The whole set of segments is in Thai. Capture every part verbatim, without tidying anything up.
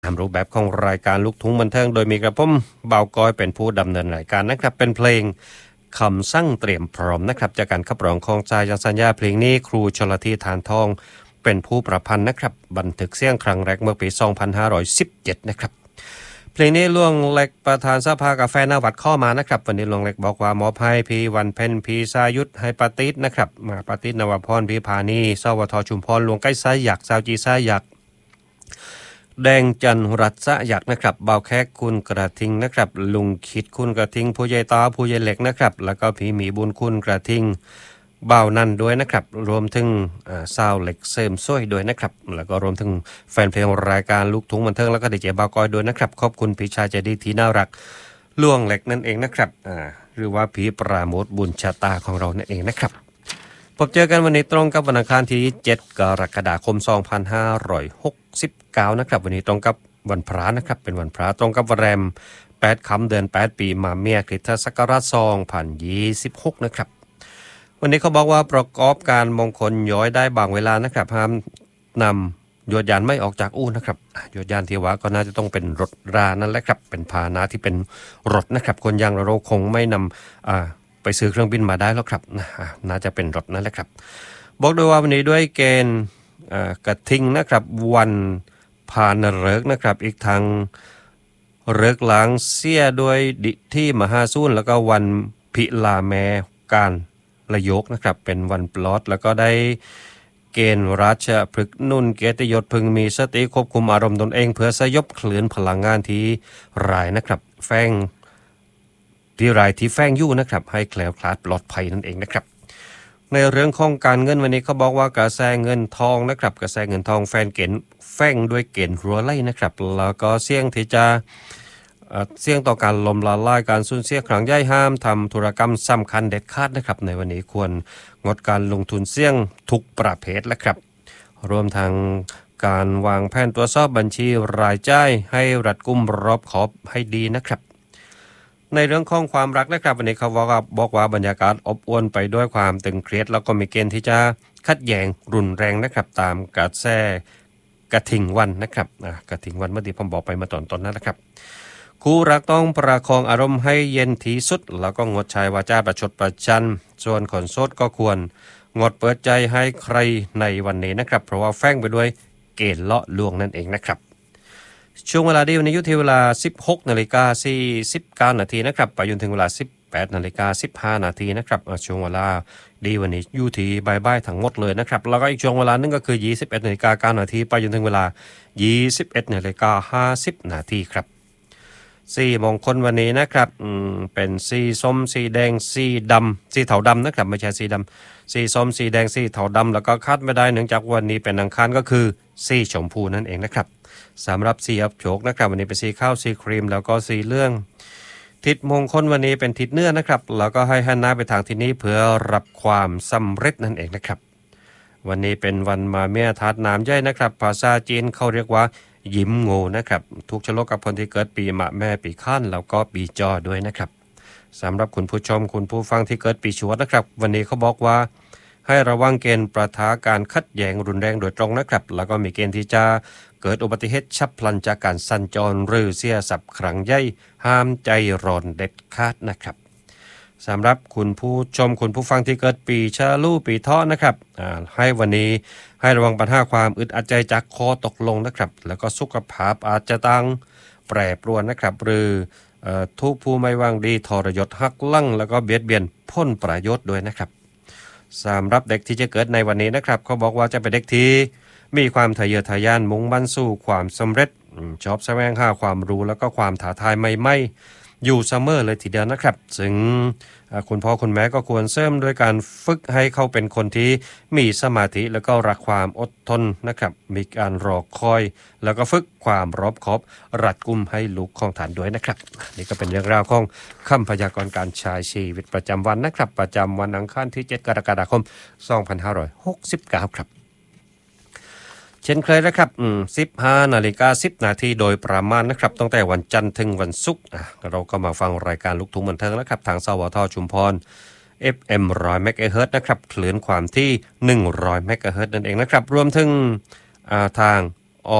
ตามรูปแบบของรายการลูกทุ่งบันเทิงโดยมีกระผมเบากอยเป็นผู้ดำเนินรายการนะครับเป็นเพลงคำสั่งเตรียมพร้อมนะครับจากการขับร้องของจายันสัญญาเพลงนี้ครูชลธีฐานทองเป็นผู้ประพันธ์นะครับบันทึกเสียงครั้งแรกเมื่อปีสองพันห้าร้อยสิบเจ็ดนะครับเพลงนี้ล่วงเล็กประธานสภากาแฟนาวัดข้อมานะครับวันนี้ล่วงเล็กบอกว่ามอบให้พีวันเพ็ญพีสายุทธให้ปาติษนะครับมาปาติษนวพรพีพานีสวทชุมพรหลวงใกล้ไซยักสาวจีไซยักแดงจันรัตสะยักนะครับเบาแคกคุณกระทิงนะครับลุงคิดคุณกระทิงผู้ใหญ่ตาผู้ใหญ่เหล็กนะครับแล้วก็ผีหมีบุญคุณกระทิงเบานั่นด้วยนะครับรวมถึงซาวเหล็กเสริมซ้อยด้วยนะครับแล้วก็รวมถึงแฟนเพลงรายการลูกทุ่งบันเทิงแล้วก็ดีเจเบากอยด้วยนะครับขอบคุณพี่ชายใจดีที่น่ารักล่วงเหล็กนั่นเองนะครับอ่าหรือว่าผีปราโมทบุญชะตาของเรานั่นเองนะครับพบเจอกันวันนี้ตรงกับวันอังคารที่เจ็ดกรกฎาคมสองพันห้าร้อยหกสิบเก้านะครับวันนี้ตรงกับวันพระนะครับเป็นวันพระตรงกับวันแรมแปดค่ำเดือนแปดปีมาเมียคริสตศักราชสองพันยี่สิบหกนะครับวันนี้เขาบอกว่าประกอบการมงคลย้อยได้บางเวลานะครับห้ามนำยวดยานไม่ออกจากอู่นะครับยวดยานที่ว่าก็น่าจะต้องเป็นรถรานั่นแหละครับเป็นพาหนะที่เป็นรถนะครับคนยังเราคงไม่นำอ่าไปซื้อเครื่องบินมาได้แล้วครับน่าจะเป็นรถนั่นแหละครับบอกด้วยว่าวันนี้ด้วยเกณฑ์กระทิงนะครับวันพานฤกษ์นะครับอีกทางฤกษ์หลังเสียด้วยดิที่มหาสูนแล้วก็วันพิลาแมการระยกนะครับเป็นวันปลอดแล้วก็ได้เกณฑ์ราชพฤกษ์นุ่นเกียรติยศพึงมีสติควบคุมอารมณ์ตนเองเพื่อสยบคลื่นพลังงานที่รายนะครับแฝงที่รายที่แฝงอยู่นะครับให้แคล้วคลาดปลอดภัยนั่นเองนะครับในเรื่องของการเงินวันนี้เขาบอกว่ากระแสเงินทองนะครับกระแสเงินทองแฟนเกณฑ์แฝงด้วยเกณฑ์รัวไล่นะครับแล้วก็เสี่ยงที่จะเสี่ยงต่อการล้มละลายการสูญเสียครั้งใหญ่ห้ามทำธุรกรรมสำคัญเด็ดขาดนะครับในวันนี้ควรงดการลงทุนเสี่ยงทุกประเภทและครับรวมทั้งการวางแผนตรวจสอบบัญชีรายจ่ายให้รัดกุมรอบขอบให้ดีนะครับในเรื่องของความรักนะครับวันนี้เขาบอกว่าบอกว่าบรรยากาศอบอวลไปด้วยความตึงเครียดแล้วก็มีเกณฑ์ที่จะขัดแย้งรุนแรงนะครับตามกระแสกระทิงวันนะครับกระทิงวันเมื่อที่ผมบอกไปมาตอนต้นนั้นนะครับคู่รักต้องประคองอารมณ์ให้เย็นที่สุดแล้วก็งดใช้วาจาประชดประชันส่วนคนโสดก็ควรงดเปิดใจให้ใครในวันนี้นะครับเพราะว่าแฝงไปด้วยเกณฑ์เลาะลวงนั่นเองนะครับช่วงเวลาดีวันนี้อยู่ที่เวลา สิบหกนาฬิกาสี่สิบเก้า นาทีนะครับไปจนถึงเวลา สิบแปดนาฬิกาสิบห้า นาทีนะครับช่วงเวลาดีวันนี้อยู่ที่บ่ายๆทั้งหมดเลยนะครับแล้วก็อีกช่วงเวลานึงก็คือ ยี่สิบเอ็ดนาฬิกาเก้า นาทีไปจนถึงเวลา ยี่สิบเอ็ดนาฬิกาห้าสิบ นาทีครับสีมงคลวันนี้นะครับอืมเป็นสีส้มสีแดงสีดำสีเทาดำนะครับไม่ใช่สีดำสีส้มสีแดงสีเทาดำแล้วก็คาดไม่ได้เนื่องจากวันนี้เป็นอังคารก็คือสีชมพูนั่นเองนะครับสำหรับสีอับโชคนะครับวันนี้เป็นสีข้าวสีครีมแล้วก็สีเหลืองทิศมงคลวันนี้เป็นทิศเหนือนะครับแล้วก็ให้หันหน้าไปทางทิศนี้เพื่อรับความสำเร็จนั่นเองนะครับวันนี้เป็นวันมาเมียธาตุน้ำใหญ่นะครับภาษาจีนเขาเรียกว่ายิ้มโง่นะครับทุกชะโลกกับคนที่เกิดปีมะแม่ปีข้านแล้วก็ปีจอด้วยนะครับสำหรับคุณผู้ชมคุณผู้ฟังที่เกิดปีชวดนะครับวันนี้เขาบอกว่าให้ระวังเกณฑ์ประทะการขัดแย้งรุนแรงโดยตรงนะครับแล้วก็มีเกณฑ์ที่จะเกิดอุบัติเหตุฉับพลันจากการสัญจรหรือเสียทรัพย์ครั้งใหญ่ห้ามใจร้อนเด็ดขาดนะครับสำหรับคุณผู้ชมคุณผู้ฟังที่เกิดปีฉลูปีเถาะนะครับให้วันนี้ให้ระวังปัญหาความอึดอัดใจจากคอตกลงนะครับแล้วก็สุขภาพอาจจะต้องแปรปรวนนะครับหรือทุกผู้ไม่วางดีทรยศหักลั่งแล้วก็เบียดเบียนพ้นประโยชน์ด้วยนะครับสำหรับเด็กที่จะเกิดในวันนี้นะครับเขาบอกว่าจะเป็นเด็กที่มีความทะเยอทะยานมุ่งมั่นสู้ความสำเร็จชอบแสวงหาความรู้แล้วก็ความท้าทายใหม่ๆอยู่เสมอเลยทีเดียวนะครับซึ่งคุณพ่อคุณแม่ก็ควรเสริมด้วยการฝึกให้เขาเป็นคนที่มีสมาธิแล้วก็รักความอดทนนะครับมีการรอคอยแล้วก็ฝึกความรอบคอบรัดกุมให้ลูกของฐานด้วยนะครับนี่ก็เป็นเรื่องราวของคำพยากรณ์การใช้ชีวิตประจำวันนะครับประจำวันอังคารที่เจ็ดกรกฎาคมสองพันห้าร้อยหกสิบเก้าครับเช่นเคยนะครับอืมสิบห้านาฬิกาสิบนาทีโดยประมาณนะครับตั้งแต่วันจันทร์ถึงวันศุกร์เราก็มาฟังรายการลูกทุ่งบันเทิงแล้วครับทางสวทชุมพร เอฟ เอ็ม หนึ่งร้อย เมกะเฮิรตซ์นะครับคลื่นความที่หนึ่งร้อยเมกะเฮิรตซ์นั่นเองนะครับรวมถึงอ่าทางออน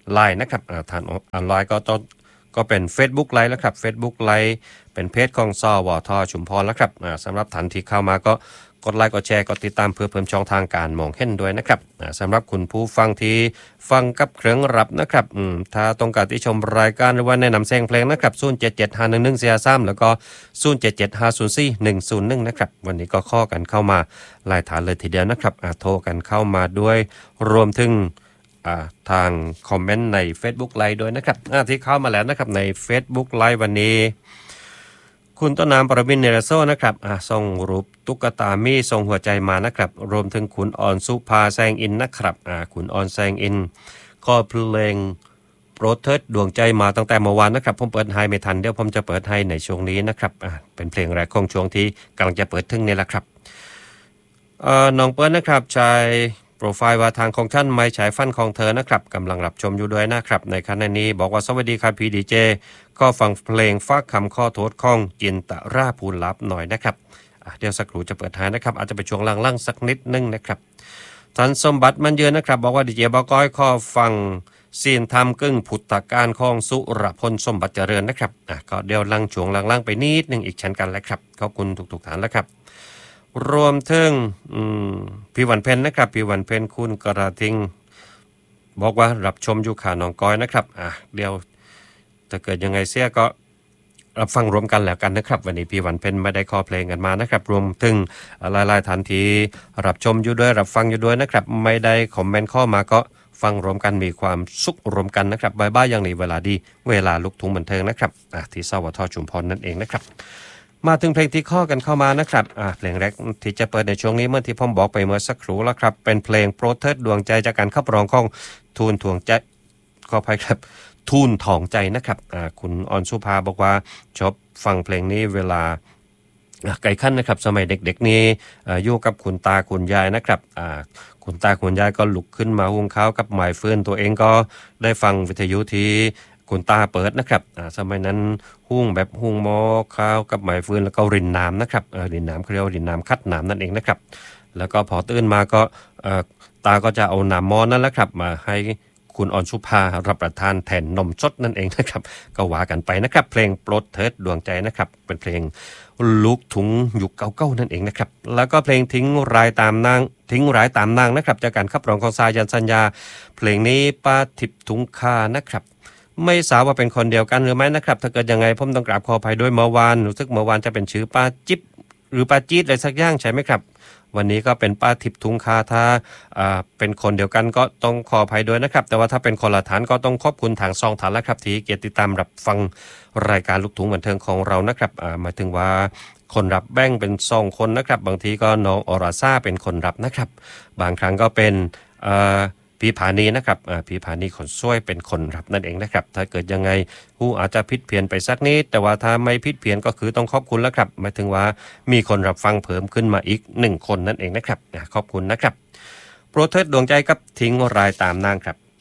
ไลน์นะครับทางออนไลน์ก็ต้องก็เป็น Facebook ไลน์แล้วครับ Facebook ไลน์เป็นเพจของสวทชุมพรแล้วครับสำหรับท่านที่เข้ามาก็กดไลค์กดแชร์กดติดตามเพื่อเพิ่มช่องทางการมองเห็นด้วยนะครับสำหรับคุณผู้ฟังที่ฟังกับเครื่องรับนะครับถ้าต้องการที่ชมรายการหรือว่าแนะนำแซงเพลงนะครับศูนย์ เจ็ด เจ็ด ห้า หนึ่ง หนึ่ง สี่ สามแล้วก็ศูนย์ เจ็ด เจ็ด ห้า ศูนย์ สี่ หนึ่ง ศูนย์ หนึ่งนะครับวันนี้ก็ข้อกันเข้ามาหลายฐานเลยทีเดียวนะครับโทรกันเข้ามาด้วยรวมถึงทางคอมเมนต์ใน Facebook ไลน์ด้วยนะครับที่เข้ามาแล้วนะครับใน Facebook ไลน์วันนี้คุณต้นน้ำปรมินทร์เนรโซนะครับส่งรูปตุ๊กตามีส่งหัวใจมานะครับรวมถึงคุณออนสุภาแซงอินนะครับคุณออนแซงอินก็เพลงโปรดเทิดดวงใจมาตั้งแต่เมื่อวานนะครับผมเปิดให้ไม่ทันเดี๋ยวผมจะเปิดให้ในช่วงนี้นะครับเป็นเพลงแรกของช่วงที่กำลังจะเปิดถึงนี่แหละครับน้องเปิ้ลนะครับชายโปรไฟล์ว่าทางของท่านไม่ใช้ฟันของเธอนะครับกำลังรับชมอยู่ด้วยนะครับในขณะนี้บอกว่าสวัสดีครับพี่ดีเจก็ฟังเพลงฝากคำข้อโทษของจินตราภูลลับหน่อยนะครับเดี๋ยวสักครู่จะเปิดท้ายนะครับอาจจะไปช่วงล่างๆสักนิดนึงนะครับท่านสมบัติมันเยอะนะครับบอกว่าดีเจบก้อยข้อฟังซีนทำกึ่งพุทธการของสุรพลสมบัติเจริญนะครับอ่ะก็เดี๋ยวล่างช่วงล่างๆไปนิดนึงอีกเช่นกันแล้วครับขอบคุณทุกๆท่านแล้วครับรวมถึงพี่วันเพ็ญนะครับพี่วันเพ็ญคุณกระทิงบอกว่ารับชมอยู่ขาน้องก้อยนะครับอ่ะเดี๋ยวถ้าเกิดยังไงเสียก็รับฟังรวมกันแล้วกันนะครับวันนี้พี่วันเพ็ญไม่ได้ขอเพลงกันมานะครับรวมถึงหลายๆท่านที่รับชมอยู่ด้วยรับฟังอยู่ด้วยนะครับไม่ได้คอมเมนต์เข้ามาก็ฟังรวมกันมีความสุขรวมกันนะครับบายบายอย่างนี้เวลาดีเวลาลุกทุ่งบันเทิงนะครับอ่ะที่สวทชุมพรนั่นเองนะครับมาถึงเพลงที่ข้อกันเข้ามานะครับอ่าเพลงแรกที่จะเปิดในช่วงนี้เมื่อที่ผมบอกไปเมื่อสักครู่แล้วครับเป็นเพลงโปรดเทิดดวงใจจากการขับร้องของทูนทวงใจขออภัยครับทูนทองใจนะครับอ่าคุณออนสุภาบอกว่าชอบฟังเพลงนี้เวลาไก่ขั้นนะครับสมัยเด็กๆนี้อยู่กับคุณตาคุณยายนะครับอ่าคุณตาคุณยายก็ลุกขึ้นมาหุงข้าวกับหมายฟืนตัวเองก็ได้ฟังวิทยุที่คุณตาเปิดนะครับสมัยนั้นหุ้งแบบหุ้งหม้อข้าวกับหมายฟืนแล้วก็รินน้ำนะครับรินน้ำเขาเรียกว่ารินน้ำคัดน้ำนั่นเองนะครับแล้วก็พอตื่นมาก็ตาก็จะเอาน้ำหม้อนั่นแหละครับมาให้คุณออนสุภารับประทานแทนนมสดนั่นเองนะครับก็ว่ากันไปนะครับเพลงโปรดเทิดดวงใจนะครับเป็นเพลงลูกทุ่งยุคเก่าๆนั่นเองนะครับแล้วก็เพลงทิ้งรายตามนางทิ้งรายตามนางนะครับจากการขับร้องของสายันสัญญาเพลงนี้ป้าทิพย์ทุงคานะครับไม่ทราบว่าเป็นคนเดียวกันหรือไม่นะครับถ้าเกิดยังไงผมต้องกราบขออภัยด้วยเมื่อวานรู้สึกเมื่อวานจะเป็นชื่อป้าจิ๊บหรือป้าจี๊ดอะไรสักอย่างใช่ไหมครับวันนี้ก็เป็นป้าทิพย์ทุงคาถ้าเป็นคนเดียวกันก็ต้องขออภัยด้วยนะครับแต่ว่าถ้าเป็นคนละฐานก็ต้องขอบคุณทางซองฐานแล้วครับที่เกียรติตามรับฟังรายการลูกทุ่งบันเทิงของเรานะครับหมายถึงว่าคนรับแบ่งเป็นสองคนนะครับบางทีก็น้องอราซาเป็นคนรับนะครับบางครั้งก็เป็นพี่ผานีนะครับพี่ผานีคนช่วยเป็นคนรับนั่นเองนะครับถ้าเกิดยังไงผู้อาจจะผิดเพี้ยนไปสักนิดแต่ว่าถ้าไม่ผิดเพี้ยนก็คือต้องขอบคุณแล้วครับหมายถึงว่ามีคนรับฟังเพิ่มขึ้นมาอีกหนึ่งคนนั่นเองนะครับขอบคุณนะครับโปรดเทิดดวงใจกับทิ้งรายตามนางครับ